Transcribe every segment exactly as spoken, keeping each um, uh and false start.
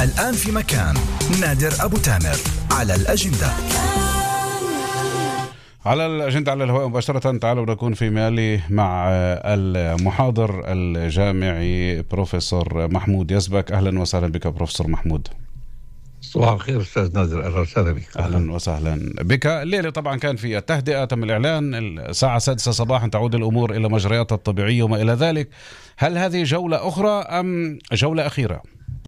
الآن في مكان نادر أبو تامر على الأجندة. على الأجندة على الهواء مباشرة. تعالوا نكون في مالي مع المحاضر الجامعي بروفيسور محمود يزبك. أهلا وسهلا بك بروفيسور محمود. صباح الخير أستاذ نادر، أهلا وسهلا بك. أهلا وسهلا بك. الليلة طبعا كان في التهدئة، تم الإعلان الساعة السادسة صباحا تعود الأمور إلى مجرياتها الطبيعية وما إلى ذلك. هل هذه جولة أخرى أم جولة أخيرة؟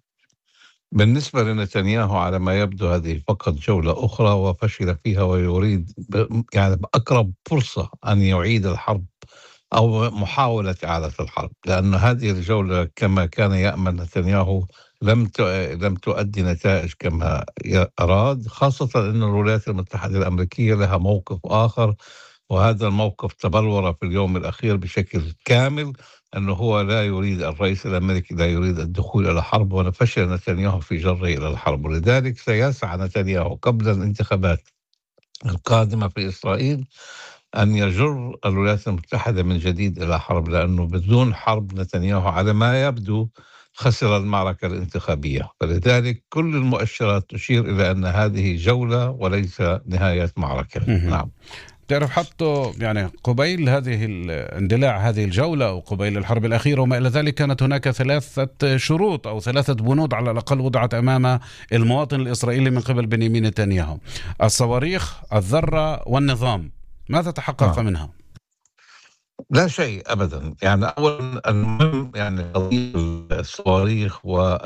بالنسبة لنتنياهو على ما يبدو هذه فقط جولة أخرى وفشل فيها، ويريد ب... يعني بأقرب فرصة أن يعيد الحرب أو محاولة إعادة الحرب، لأن هذه الجولة كما كان يأمل نتنياهو لم ت... لم تؤدي نتائج كما أراد، خاصة أن الولايات المتحدة الأمريكية لها موقف آخر، وهذا الموقف تبلور في اليوم الأخير بشكل كامل، أنه هو لا يريد، الرئيس الأمريكي لا يريد الدخول إلى حرب، ونفشل نتنياهو في جره إلى الحرب. ولذلك سيسعى نتنياهو قبل الانتخابات القادمة في إسرائيل أن يجر الولايات المتحدة من جديد إلى حرب، لأنه بدون حرب نتنياهو على ما يبدو خسر المعركة الانتخابية. فلذلك كل المؤشرات تشير إلى أن هذه جولة وليس نهاية معركة. نعم. تعرف حتى يعني قبيل هذه الاندلاع هذه الجولة وقبيل الحرب الأخيرة وما إلى ذلك كانت هناك ثلاثة شروط أو ثلاثة بنود على الأقل وضعت أمام المواطن الإسرائيلي من قبل بنيامين نتنياهو: الصواريخ، الذرة، والنظام. ماذا تحقق آه. منها؟ لا شيء أبدا. يعني أولا المهم يعني قضية الصواريخ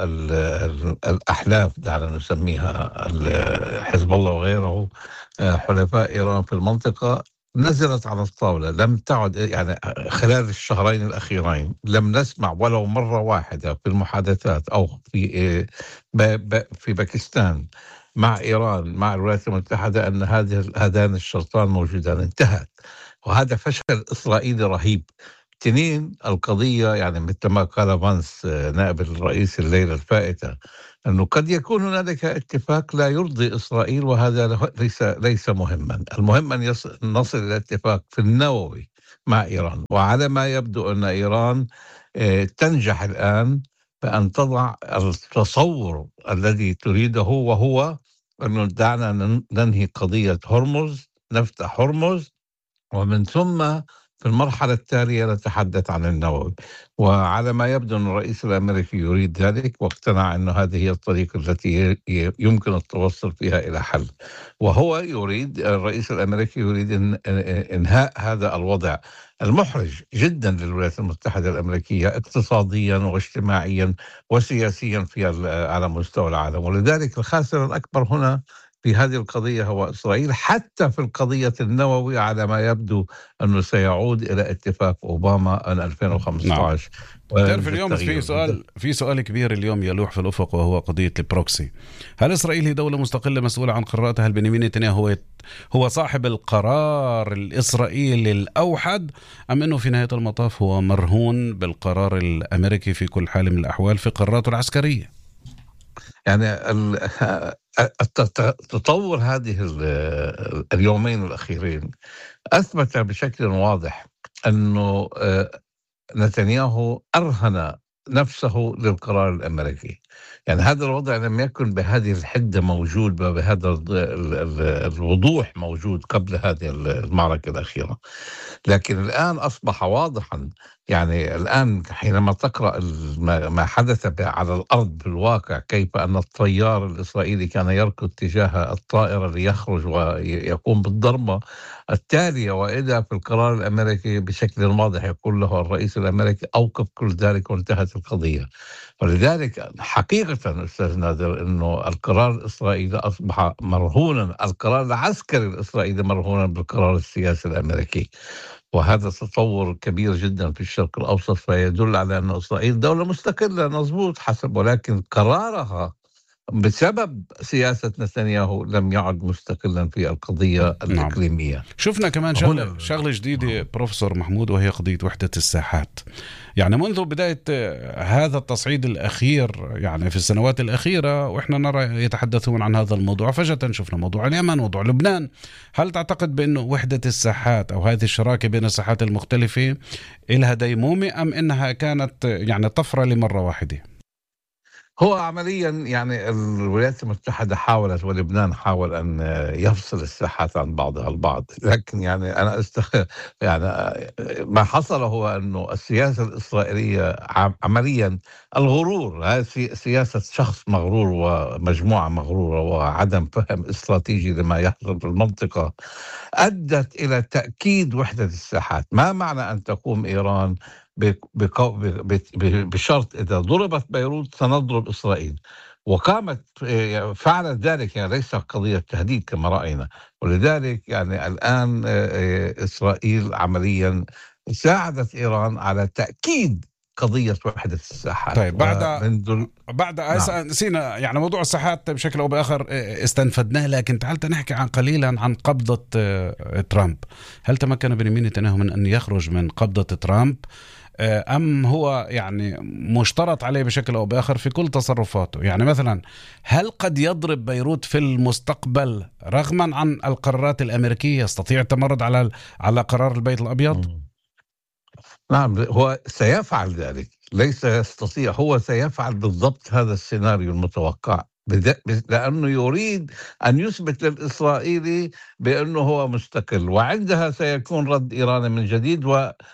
والأحلاف دعنا نسميها حزب الله وغيره حلفاء إيران في المنطقة نزلت على الطاولة. لم تعد يعني خلال الشهرين الأخيرين لم نسمع ولو مرة واحدة في المحادثات أو في في باكستان مع إيران مع الولايات المتحدة أن هذه هذان الشرطان موجودان. انتهت، وهذا فشل إسرائيلي رهيب. تنين القضية يعني مثل ما قال فانس نائب الرئيس الليلة الفائتة أنه قد يكون هنالك اتفاق لا يرضي إسرائيل، وهذا ليس ليس مهما. المهم أن نصل إلى اتفاق في النووي مع إيران، وعلى ما يبدو أن إيران تنجح الآن بأن تضع التصور الذي تريده، وهو أنه دعنا ننهي قضية هرمز، نفتح هرمز، ومن ثم في المرحلة التالية نتحدث عن النووي. وعلى ما يبدو أن الرئيس الأمريكي يريد ذلك، واقتنع أن هذه هي الطريقة التي يمكن التوصل فيها إلى حل. وهو يريد، الرئيس الأمريكي يريد إنهاء هذا الوضع المحرج جدا للولايات المتحدة الأمريكية اقتصاديا واجتماعيا وسياسيا في على مستوى العالم. ولذلك الخاسر الأكبر هنا في هذه القضية هو إسرائيل. حتى في القضية النووية على ما يبدو أنه سيعود إلى اتفاق أوباما عام ألفين وخمسة عشر. نعم. تعرف اليوم في سؤال في سؤال كبير اليوم يلوح في الأفق، وهو قضية البروكسي. هل إسرائيل هي دولة مستقلة مسؤولة عن قراراتها؟ هل بنيامين نتنياهو هو هو صاحب القرار الإسرائيلي الأوحد، أم أنه في نهاية المطاف هو مرهون بالقرار الأمريكي في كل حال من الأحوال في قراراته العسكرية؟ يعني تطور هذه اليومين الأخيرين أثبت بشكل واضح أنه نتنياهو أرهن نفسه للقرار الأمريكي. يعني هذا الوضع لم يكن بهذه الحدة موجود، بهذا الوضوح موجود قبل هذه المعركة الأخيرة، لكن الآن أصبح واضحا. يعني الآن حينما تقرأ ما حدث على الأرض بالواقع، كيف أن الطيار الإسرائيلي كان يركض تجاه الطائرة ليخرج ويقوم بالضربة التالية، وإذا في القرار الأمريكي بشكل واضح يقول له الرئيس الأمريكي أوقف كل ذلك وانتهت القضية. ولذلك حقيقة أستاذ نادر أنه القرار الإسرائيلي أصبح مرهونا، القرار العسكري الإسرائيلي مرهونا بالقرار السياسي الأمريكي، وهذا تطور كبير جدا في الشرق الأوسط، فيدل على أن إسرائيل دولة مستقلة مضبوط حسب، ولكن قرارها بسبب سياسة نتنياهو لم يعد مستقلا في القضية الإقليمية. نعم. شفنا كمان شغلة, شغلة جديدة بروفيسور محمود، وهي قضية وحدة الساحات. يعني منذ بداية هذا التصعيد الأخير يعني في السنوات الأخيرة وإحنا نرى يتحدثون عن هذا الموضوع، فجأة شفنا موضوع اليمن، موضوع لبنان. هل تعتقد بأنه وحدة الساحات أو هذه الشراكة بين الساحات المختلفة إلها ديمومة، أم إنها كانت يعني طفرة لمرة واحدة؟ هو عمليا يعني الولايات المتحدة حاولت ولبنان حاول أن يفصل الساحات عن بعضها البعض، لكن يعني أنا استخ... يعني ما حصل هو أنه السياسة الإسرائيلية عمليا الغرور، هذه سياسة شخص مغرور ومجموعة مغرورة وعدم فهم استراتيجي لما يحصل في المنطقة أدت إلى تأكيد وحدة الساحات. ما معنى أن تقوم إيران بشرط إذا ضربت بيروت سنضرب إسرائيل، وقامت فعلت ذلك، يعني ليس قضية تهديد كما رأينا. ولذلك يعني الآن إسرائيل عمليا ساعدت إيران على تأكيد قضية وحدة الساحات. طيب بعد ومن بعد نعم. نسينا يعني موضوع الساحات بشكل او باخر استنفدناه، لكن تعال نحكي عن قليلا عن قبضة ترامب. هل تمكن بنيامين نتنياهو من ان يخرج من قبضة ترامب، أم هو يعني مشترط عليه بشكل أو بآخر في كل تصرفاته؟ يعني مثلا هل قد يضرب بيروت في المستقبل رغما عن القرارات الأمريكية؟ يستطيع التمرد على على قرار البيت الأبيض؟ نعم، هو سيفعل ذلك، ليس يستطيع، هو سيفعل بالضبط هذا السيناريو المتوقع، لأنه يريد أن يثبت للإسرائيلي بأنه هو مستقل، وعندها سيكون رد إيراني من جديد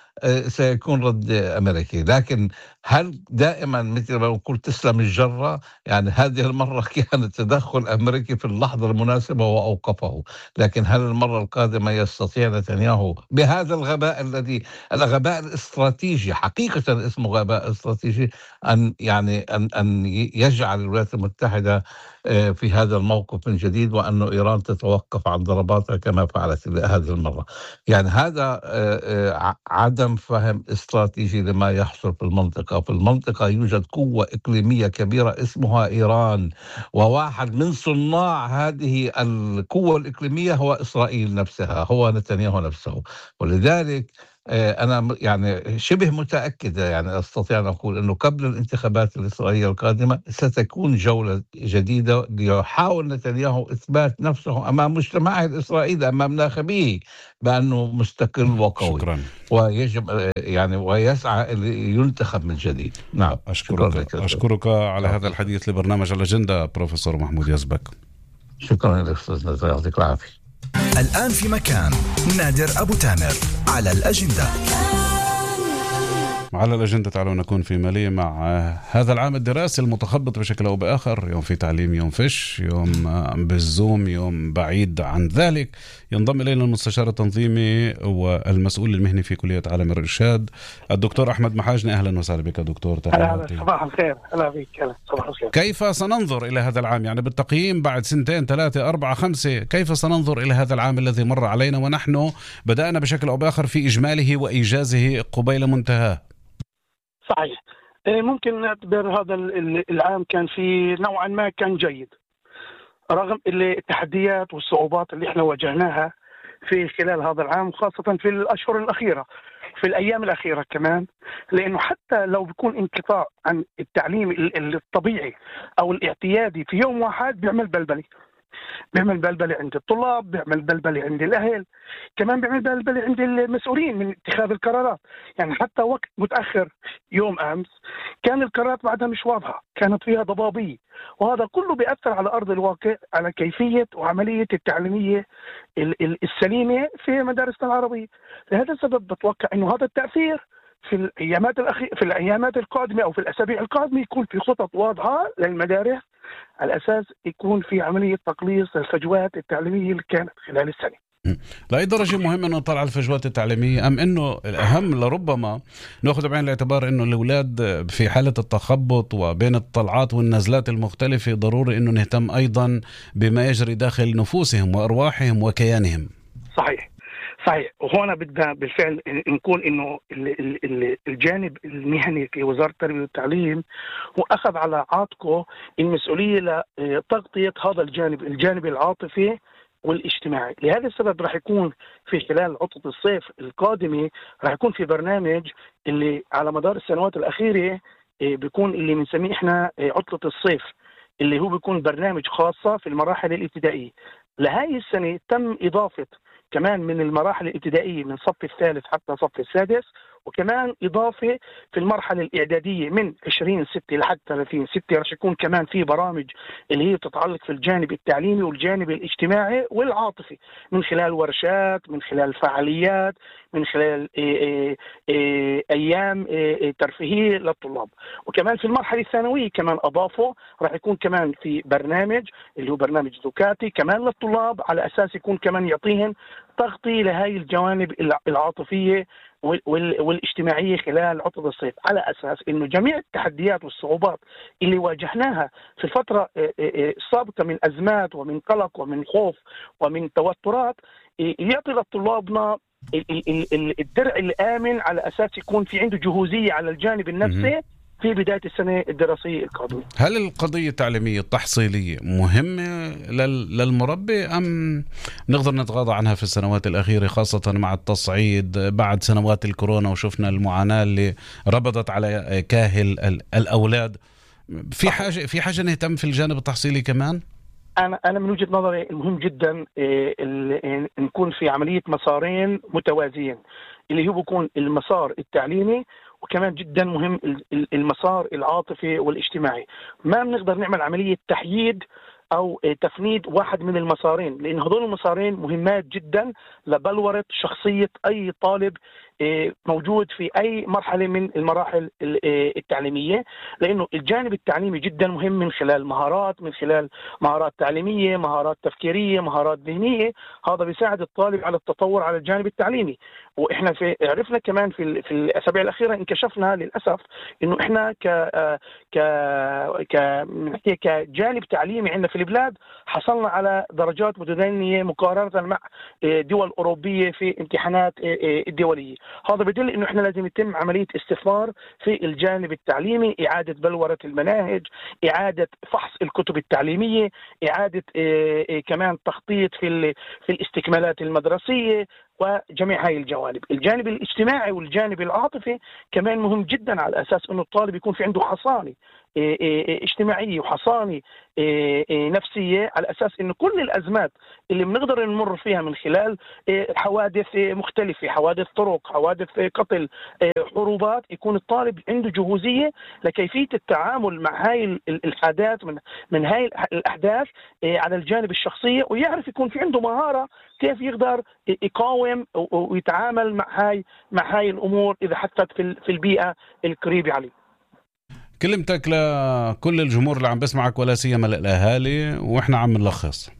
وسيكون رد أمريكي. لكن هل دائما مثل ما قلت تسلم الجرة؟ يعني هذه المرة كان تدخل أمريكي في اللحظة المناسبة وأوقفه، لكن هل المرة القادمة يستطيع نتنياهو بهذا الغباء الذي الغباء الاستراتيجي، حقيقة اسمه غباء استراتيجي، أن يعني أن أن يجعل الولايات المتحدة في هذا الموقف من جديد، وأن إيران تتوقف عن ضرباتها كما فعلت هذه المرة؟ يعني هذا عدم فهم استراتيجي لما يحصل في المنطقة. في المنطقة يوجد قوة إقليمية كبيرة اسمها إيران، وواحد من صناع هذه القوة الإقليمية هو إسرائيل نفسها، هو نتنياهو نفسه. ولذلك أنا يعني شبه متأكد، يعني أستطيع أن أقول أنه قبل الانتخابات الإسرائيلية القادمة ستكون جولة جديدة ليحاول نتنياهو إثبات نفسه أمام مجتمعه الإسرائيلي، أمام ناخبيه، بأنه مستقل وقوي. شكرا. ويجب يعني ويسعى ينتخب من جديد. نعم. أشكرك لك. أشكرك على هذا الحديث لبرنامج الأجندة بروفيسور محمود يزبك. شكرا لك أستاذ نادر، يعطيك العافية. الآن في مكان نادر أبو تامر على الأجندة. على الأجندة تعالوا نكون في مالية مع هذا العام الدراسي المتخبط بشكل أو بآخر، يوم في تعليم، يوم فش، يوم بالزوم، يوم بعيد عن ذلك. ينضم إلينا المستشار التنظيمي والمسؤول المهني في كلية عالم الإرشاد الدكتور أحمد محاجني. أهلا وسهلا بك دكتور. تحياتي. صباح الخير. أهلا بك. صباح الخير. كيف سننظر إلى هذا العام يعني بالتقييم بعد سنتين ثلاثة أربعة خمسة؟ كيف سننظر إلى هذا العام الذي مر علينا ونحن بدأنا بشكل أو بآخر في إجماله وإيجازه قبيل منتهاه؟ صحيح. ممكن نعتبر هذا العام كان في نوعا ما كان جيد، رغم التحديات والصعوبات اللي احنا واجهناها في خلال هذا العام، خاصة في الأشهر الأخيرة، في الأيام الأخيرة كمان، لأنه حتى لو بيكون انقطاع عن التعليم الطبيعي أو الاعتيادي في يوم واحد بيعمل بلبلة، بيعمل بلبلة عند الطلاب، بيعمل بلبلة عند الأهل، كمان بيعمل بلبلة عند المسؤولين من اتخاذ القرارات. يعني حتى وقت متأخر يوم أمس كان القرارات بعدها مش واضحة، كانت فيها ضبابية، وهذا كله بيأثر على أرض الواقع على كيفية وعملية التعليمية السليمة في مدارسنا العربية. لهذا السبب بتوقع إنه هذا التأثير في الأيامات الأخيرة في الأيامات القادمة أو في الأسابيع القادمة يكون في خطط واضحة للمدارس، على أساس يكون في عملية تقليص الفجوات التعليمية اللي كانت خلال السنة. لأي درجة مهم أنه نطلع على الفجوات التعليمية، أم أنه الأهم لربما نأخذ بعين الاعتبار أنه الأولاد في حالة التخبط وبين الطلعات والنزلات المختلفة ضروري أنه نهتم أيضا بما يجري داخل نفوسهم وأرواحهم وكيانهم؟ صحيح صحيح. وهنا بدنا بالفعل نكون انه الجانب المهني في وزارة التربية والتعليم هو اخذ على عاتقه المسؤولية لتغطية هذا الجانب الجانب العاطفي والاجتماعي. لهذا السبب راح يكون في خلال عطلة الصيف القادمة راح يكون في برنامج اللي على مدار السنوات الأخيرة بيكون اللي بنسميه احنا عطلة الصيف، اللي هو بيكون برنامج خاصة في المراحل الابتدائية. لهذه السنة تم إضافة كمان من المراحل الابتدائية من صف الثالث حتى صف السادس، وكمان إضافة في المرحلة الإعدادية من عشرين ستة لحد ثلاثين ستة رح يكون كمان في برامج اللي هي تتعلق في الجانب التعليمي والجانب الاجتماعي والعاطفي، من خلال ورشات، من خلال فعاليات، من خلال أيام ترفيهية للطلاب. وكمان في المرحلة الثانوية كمان أضافوا رح يكون كمان في برنامج اللي هو برنامج دوكاتي كمان للطلاب، على أساس يكون كمان يعطيهم تغطية لهاي الجوانب العاطفية والاجتماعية خلال عطلة الصيف، على أساس إنه جميع التحديات والصعوبات اللي واجهناها في الفترة السابقة من أزمات ومن قلق ومن خوف ومن توترات يعطي لطلابنا الدرع الآمن، على أساس يكون في عنده جهوزية على الجانب النفسي في بداية السنة الدراسية القادمة. هل القضية التعليمية التحصيلية مهمة للمربي أم نقدر نتغاضى عنها في السنوات الأخيرة، خاصة مع التصعيد بعد سنوات الكورونا وشفنا المعاناة اللي ربطت على كاهل الأولاد؟ في حاجة في حاجة نهتم في الجانب التحصيلي كمان؟ أنا أنا من وجهة نظري المهم جدا نكون في عملية مسارين متوازيين، اللي هو بيكون المسار التعليمي، وكمان جدا مهم المسار العاطفي والاجتماعي. ما بنقدر نعمل عملية تحييد أو تفنيد واحد من المسارين، لأن هذول المسارين مهمات جدا لبلورة شخصية أي طالب موجود في أي مرحلة من المراحل التعليمية، لأنه الجانب التعليمي جدا مهم من خلال مهارات، من خلال مهارات تعليمية، مهارات تفكيرية، مهارات ذهنية. هذا بيساعد الطالب على التطور على الجانب التعليمي. وإحنا في عرفنا كمان في في الأسابيع الأخيرة انكشفنا للأسف إنه إحنا ك ك ك كجانب تعليمي عندنا في البلاد حصلنا على درجات متدنية مقارنة مع دول أوروبية في امتحانات الدولية. هذا بدل إنه إحنا لازم يتم عملية استثمار في الجانب التعليمي، إعادة بلورة المناهج، إعادة فحص الكتب التعليمية، إعادة كمان تخطيط في في الاستكمالات المدرسية وجميع هاي الجوانب. الجانب الاجتماعي والجانب العاطفي كمان مهم جدا، على أساس إنه الطالب يكون في عنده حصانة اجتماعية وحصانة نفسية، على أساس إنه كل الأزمات اللي بنقدر نمر فيها من خلال حوادث مختلفة، حوادث طرق، حوادث قتل، حروبات، يكون الطالب عنده جهوزية لكيفية التعامل مع هاي الحادث من من هاي الأحداث على الجانب الشخصية، ويعرف يكون في عنده مهارة كيف يقدر يقاوم ويتعامل مع هاي مع هاي الأمور إذا حدثت في في البيئة القريبة عليه. كلمتك لكل الجمهور اللي عم بسمعك ولا سيما الأهالي وإحنا عم نلخص.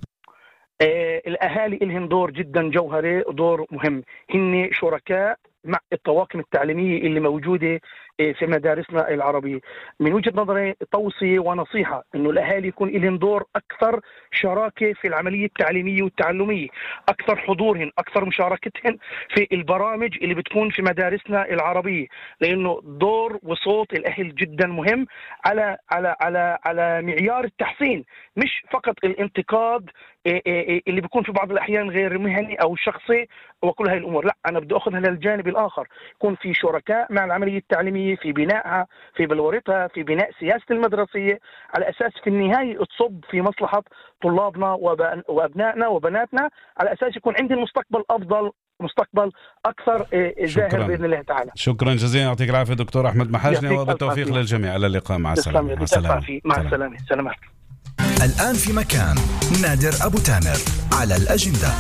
آه الأهالي إلهم دور جدا جوهري ودور مهم، هن شركاء مع الطواقم التعليمية اللي موجودة في مدارسنا العربية. من وجهة نظري توصية ونصيحة إنه الأهالي يكون لهم دور أكثر شراكة في العملية التعليمية والتعلمية، أكثر حضورهن، أكثر مشاركتهن في البرامج اللي بتكون في مدارسنا العربية، لأنه دور وصوت الأهل جدا مهم على على على على معيار التحسين، مش فقط الانتقاد اللي بيكون في بعض الأحيان غير مهني أو شخصي وكل هاي الأمور. لا، أنا بدي أخذها للجانب الآخر، يكون في شركاء مع العملية التعليمية في بنائها، في بلورتها، في بناء سياسة المدرسية، على أساس في النهاية تصب في مصلحة طلابنا وأبنائنا وبناتنا، على أساس يكون عندنا مستقبل أفضل، مستقبل أكثر زاهر بإذن الله تعالى. شكرا جزيلا، يعطيك العافية دكتور أحمد محاجني، وبالتوفيق للجميع. على اللقاء، مع السلامة. مع السلامة. مع السلامة. سلامات. الآن في مكان نادر أبو تامر على الأجندة.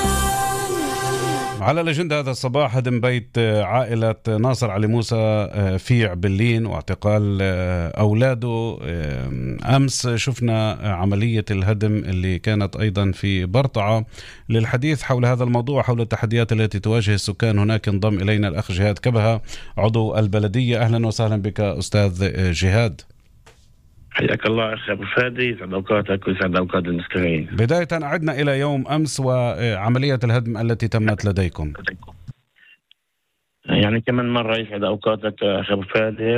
على الأجندة هذا الصباح هدم بيت عائلة ناصر علي موسى في عبلين واعتقال أولاده. أمس شفنا عملية الهدم اللي كانت أيضا في برطعة. للحديث حول هذا الموضوع، حول التحديات التي تواجه السكان هناك، انضم إلينا الأخ جهاد كبهة عضو البلدية. أهلا وسهلا بك أستاذ جهاد. حياك الله أخي أبو فادي، يسعد أوقاتك ويسعد أوقات المستمعين. بداية أعدنا إلى يوم أمس وعملية الهدم التي تمت لديكم. يعني كمان مرة يسعد أوقاتك أخي أبو فادي،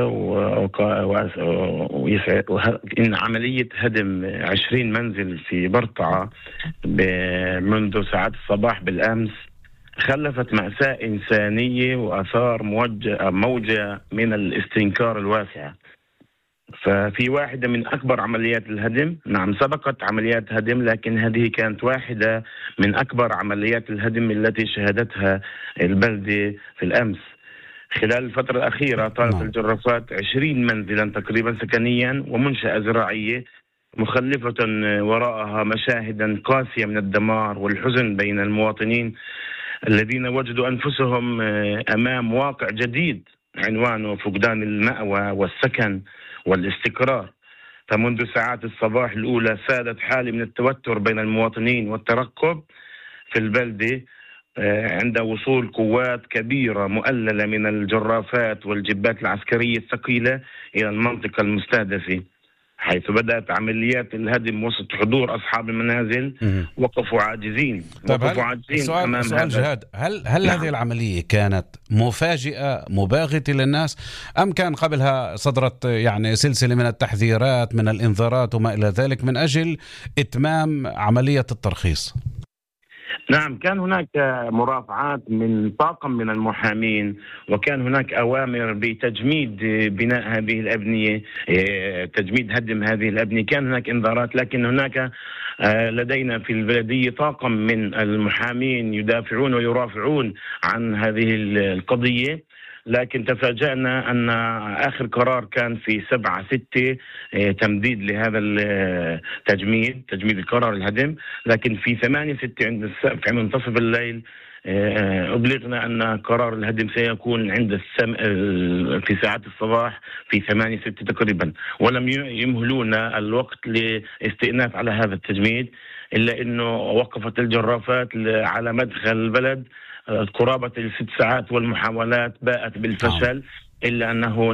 ويسعد إن عملية هدم عشرين منزل في برطعة منذ ساعات الصباح بالأمس خلفت مأساة إنسانية وأثار موجة من الاستنكار الواسعة. ففي واحدة من أكبر عمليات الهدم، نعم سبقت عمليات هدم، لكن هذه كانت واحدة من أكبر عمليات الهدم التي شهدتها البلدة في الأمس. خلال الفترة الأخيرة طالت الجرافات عشرين منزلا تقريبا سكنيا ومنشأة زراعية، مخلفة وراءها مشاهدا قاسية من الدمار والحزن بين المواطنين الذين وجدوا أنفسهم أمام واقع جديد عنوانه فقدان المأوى والسكن والاستقرار. فمنذ ساعات الصباح الأولى سادت حالة من التوتر بين المواطنين والترقب في البلدة عند وصول قوات كبيرة مؤللة من الجرافات والجبات العسكرية الثقيلة إلى المنطقة المستهدفة، حيث بدأت عمليات الهدم وسط حضور أصحاب المنازل وقفوا عاجزين. طيب وقفوا عاجزين سؤال أمام سؤال جهاد، هل هل نعم. هذه العملية كانت مفاجئة مباغتة للناس أم كان قبلها صدرت يعني سلسلة من التحذيرات من الإنذارات وما إلى ذلك من أجل إتمام عملية الترخيص؟ نعم، كان هناك مرافعات من طاقم من المحامين، وكان هناك أوامر بتجميد بناء هذه الأبنية، تجميد هدم هذه الأبنية، كان هناك إنذارات، لكن هناك لدينا في البلدية طاقم من المحامين يدافعون ويرافعون عن هذه القضية. لكن تفاجأنا أن آخر قرار كان في سبعة ستة تمديد لهذا التجميد تجميد القرار الهدم، لكن في ثمانية ستة عند في منتصف الليل أبلغنا أن قرار الهدم سيكون عند السم... في ساعات الصباح في ثمانية ستة تقريبا، ولم يمهلونا الوقت لاستئناف على هذا التجميد، إلا أنه وقفت الجرافات على مدخل البلد قرابة الست ساعات والمحاولات باءت بالفشل، إلا أنه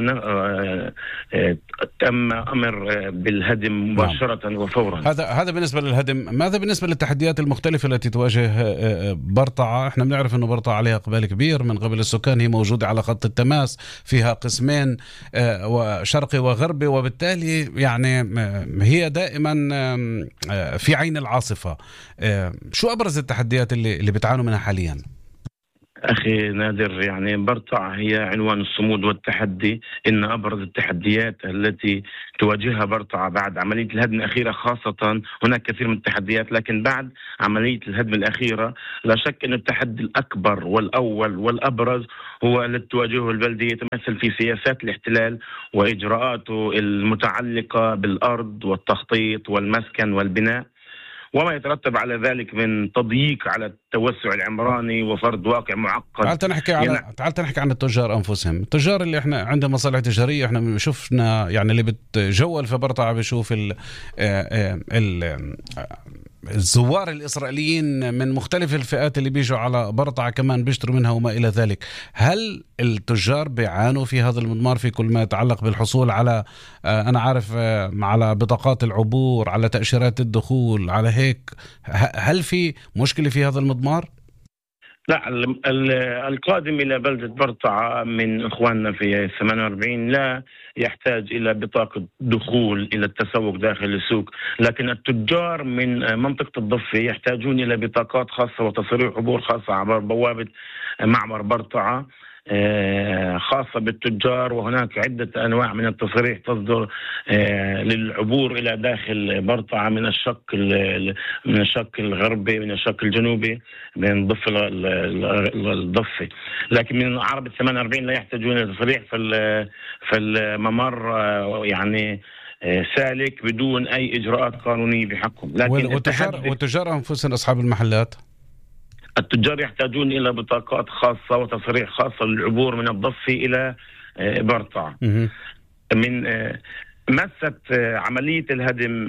تم أمر بالهدم مباشرة وفورا. هذا هذا بالنسبة للهدم. ماذا بالنسبة للتحديات المختلفة التي تواجه برطعة؟ احنا بنعرف أنه برطعة عليها إقبال كبير من قبل السكان، هي موجودة على خط التماس، فيها قسمين شرقي وغربي، وبالتالي يعني هي دائما في عين العاصفة. شو أبرز التحديات اللي اللي بتعانوا منها حاليا؟ أخي نادر، يعني برطعة هي عنوان الصمود والتحدي. إن أبرز التحديات التي تواجهها برطعة بعد عملية الهدم الأخيرة خاصة، هناك كثير من التحديات، لكن بعد عملية الهدم الأخيرة لا شك أن التحدي الأكبر والأول والأبرز هو الذي تواجهه البلدية، يتمثل في سياسات الاحتلال وإجراءاته المتعلقة بالأرض والتخطيط والمسكن والبناء، وما يترتب على ذلك من تضييق على التوسع العمراني وفرض واقع معقد. تعال نحكي على يعني... تعال نحكي عن التجار انفسهم، التجار اللي احنا عندهم مصالح تجاريه. احنا شفنا يعني اللي بتجول في برطعه بيشوف ال ال الزوار الإسرائيليين من مختلف الفئات اللي بيجوا على برطعة كمان بيشتروا منها وما إلى ذلك. هل التجار بيعانوا في هذا المضمار في كل ما يتعلق بالحصول على أنا عارف على بطاقات العبور، على تأشيرات الدخول، على هيك؟ هل في مشكلة في هذا المضمار؟ لا، القادم إلى بلدة برطعة من إخواننا في ثمانية وأربعين لا يحتاج إلى بطاقة دخول إلى التسوق داخل السوق، لكن التجار من منطقة الضفة يحتاجون إلى بطاقات خاصة وتصاريح عبور خاصة عبر بوابة معبر برطعة خاصة بالتجار، وهناك عدة أنواع من التصريح تصدر للعبور إلى داخل برطعة من الشق من الشق الغربي من الشق الجنوبي من ضفة الضفة، لكن من عرب الثمانية وأربعين لا يحتاجون إلى تصريح في الممر يعني سالك بدون أي إجراءات قانونية بحقهم. لكن والتجار, والتجار أنفسهم أصحاب المحلات التجار يحتاجون إلى بطاقات خاصة وتصريح خاصة للعبور من الضفة إلى برطعة. من مست عملية الهدم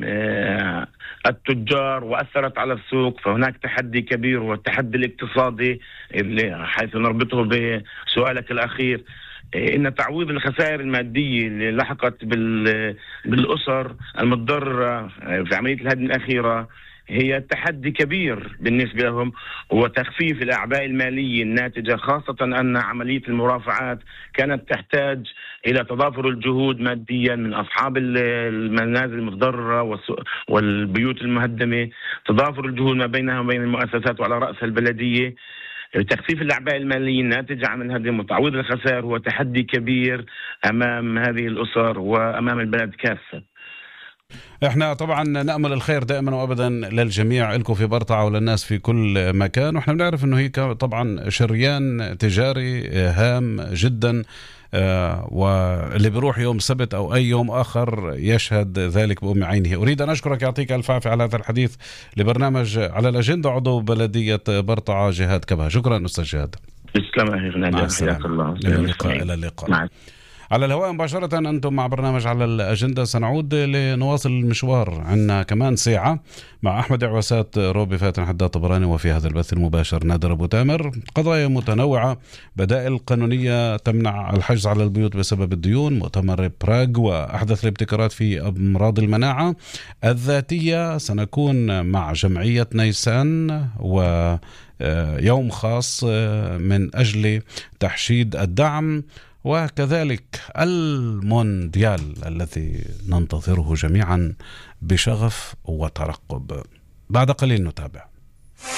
التجار وأثرت على السوق، فهناك تحدي كبير والتحدي الاقتصادي حيث نربطه بسؤالك الأخير، إن تعويض الخسائر المادية اللي لحقت بالأسر المتضررة في عملية الهدم الأخيرة هي تحدي كبير بالنسبة لهم، وتخفيف الأعباء المالية الناتجة، خاصة أن عملية المرافعات كانت تحتاج إلى تضافر الجهود ماديا من أصحاب المنازل المتضررة والبيوت المهدمة، تضافر الجهود ما بينها وبين المؤسسات وعلى رأس البلدية. تخفيف الأعباء المالية الناتجة عن الهدم وتعويض الخسائر هو تحدي كبير أمام هذه الأسر وأمام البلد كافة. احنا طبعا نأمل الخير دائما وابدا للجميع، لكم في برطعة وللناس في كل مكان، واحنا بنعرف انه هي طبعا شريان تجاري هام جدا، آه واللي بيروح يوم سبت او اي يوم اخر يشهد ذلك بأم عينه. اريد ان اشكرك، يعطيك الف عافية على هذا الحديث لبرنامج على الأجندة، عضو بلدية برطعة جهاد كبهة. شكرا استاذ جهاد. تسلم اخي نادر، حياك الله. الى اللقاء. الى اللقاء. مع على الهواء مباشرة. أنتم مع برنامج على الأجندة، سنعود لنواصل المشوار. عندنا كمان ساعة مع أحمد عواسات، روبي فاتن، حداد طبراني، وفي هذا البث المباشر نادر أبو تامر. قضايا متنوعة، بدائل قانونية تمنع الحجز على البيوت بسبب الديون، مؤتمر براغ، وأحدث الابتكارات في أمراض المناعة الذاتية. سنكون مع جمعية نيسان ويوم خاص من أجل تحشيد الدعم، وكذلك المونديال الذي ننتظره جميعا بشغف وترقب. بعد قليل نتابع.